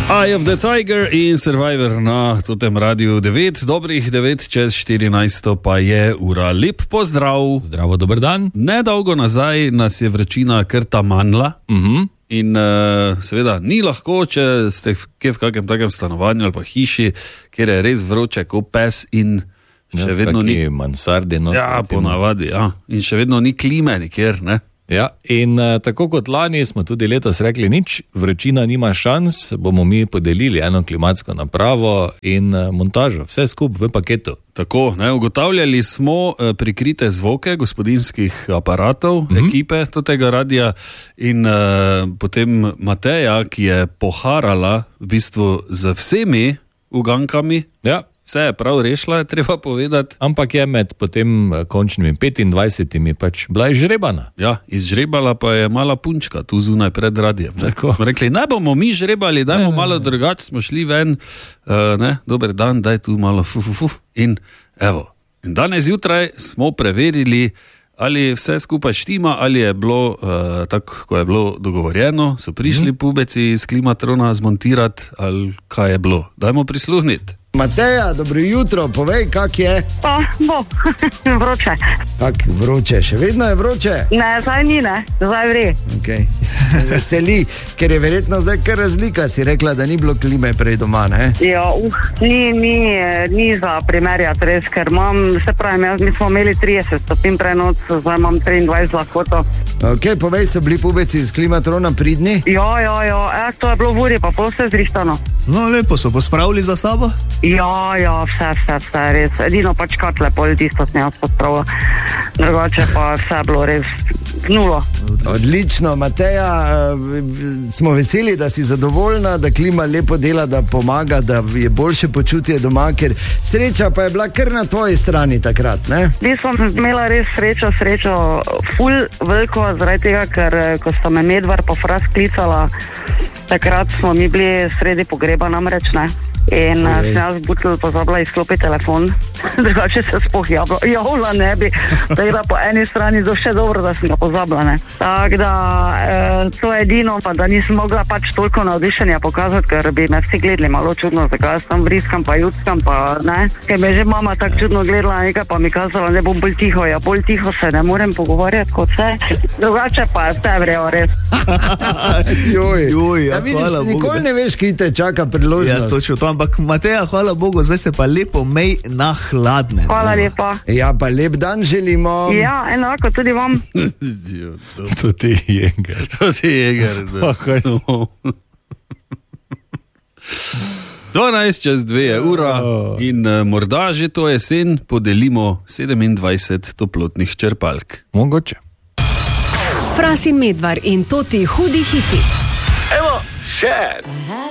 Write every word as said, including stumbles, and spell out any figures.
Eye of the Tiger in Survivor na totem radiju devet, dobrih devet čez štirinajsto pa je ura. Lep pozdrav. Zdravo, dober dan. Nedolgo nazaj nas je vročina kar tamanila. Uh-huh. In uh, seveda ni lahko, če ste v kakem takem stanovanju ali pa hiši, kjer je res vroče kot pes in še ja, vedno ni mansardi, no, ja, ponavadi, ja. In še vedno ni klime nikjer, ne? Ja, in uh, tako kot lani smo tudi letos rekli nič, vročina nima šans, bomo mi podelili eno klimatsko napravo in uh, montažo, vse skup v paketu. Tako, ne, ugotavljali smo uh, prikrite zvoke gospodinskih aparatov, mm-hmm. ekipe tega radija in uh, potem Mateja, ki je poharala v bistvu z vsemi ugankami. Ja. Vse je prav rešila, je treba povedati. Ampak je med potem končnimi petindvajsetimi pač bila izžrebana. Ja, izžrebala pa je mala punčka tu zunaj pred radijem. Tako. Smo rekli, ne bomo mi žrebali, dajmo ne, malo drugače, smo šli ven, uh, ne, dober dan, daj tu malo fu, fu, fu. In evo, in danes jutraj smo preverili, ali vse skupaj štima, ali je bilo uh, tako, ko je bilo dogovorjeno, so prišli mm. pubeci iz klimatrona zmontirati, ali kaj je bilo. Dajmo prisluhniti. Mateja, dobro jutro, povej, kak je? Pa, bo, vroče. Kak vroče, še vedno je vroče? Ne, zdaj ni, ne, zdaj vri. Okay. Veseli, ker je verjetno zdaj kar razlika, si rekla, da ni bilo klime prej doma, ne? Ja, uh, ni, ni, ni za primerjati res, ker imam, se pravim, jaz, mi smo imeli trideset stopinj prej noč, zdaj imam triindvajset lahkoto. Ok, povej, so bili pubeci iz klimatrona pridni? Ja, ja, ja, e, to je bilo v uri, pa pol vse zrištano. No, lepo so pospravili za sabo? Ja, ja, vse, vse, vse, res. Edino pač katle, pol tisto sem jaz pospravila. Drugače pa vse bilo res nulo. Odlično, Mateja, smo veseli, da si zadovoljna, da klima lepo dela, da pomaga, da je boljše počutje doma, ker sreča pa je bila kar na tvoji strani takrat, ne? Vi sem imela res srečo, srečo ful veliko, zaradi tega, ker ko sta me Medvar pa Fras klicala, takrat smo mi bili sredi pogreba namreč, ne? In uh, sem jaz butel pozabila izklopiti telefon, drugače se spoh javla, javla ne bi, tako da po eni strani do še dobro, da sem ga pozabila, ne. Tako da, eh, to je edino, pa da nisem mogla pač toliko navdišenja pokazati, ker bi me vsi gledali malo čudno, zakaj jaz tam vriskam pa jutskam, pa ne. Ker me že mama tako čudno gledala nekaj, pa mi kazala, ne bom bolj tiho, ja bolj tiho se ne morem pogovarjati kot vse, drugače pa vse vrejo res. Joj, Joj, ja, ja, vidiš, hvala nikoli Bogu, ne veš, ki te čaka priložnost. Ja, točno to, ampak Mateja, hvala Bogu, zdaj se pa lepo mej na hladne. Hvala lepa. Ja, pa lep dan želimo. Ja, enako tudi vam. To ti je jeger. To ti je jeger. dvanajst čez dve je ura in uh, morda že to jesen podelimo sedemindvajset toplotnih črpalk. Mogoče. Fras in Medvar in to ti hudi hiti. Evo, še.